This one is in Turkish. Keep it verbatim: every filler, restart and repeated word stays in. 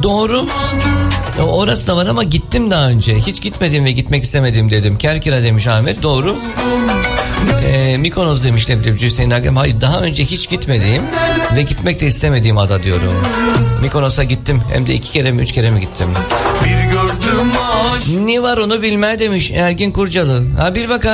Doğru. Orası da var ama gittim daha önce. Hiç gitmedim ve gitmek istemedim dedim. Kerkira demiş Ahmet. Doğru. Ee, Mikonos demiş Leblebici Hüseyin Agam. Hayır, daha önce hiç gitmediğim ve gitmek de istemediğim ada diyorum. Mikonos'a gittim. Hem de iki kere mi üç kere mi gittim. Bir gördüm ağaç. Ne var onu bilmeye demiş Ergin Kurcalı. Ha bir bakalım.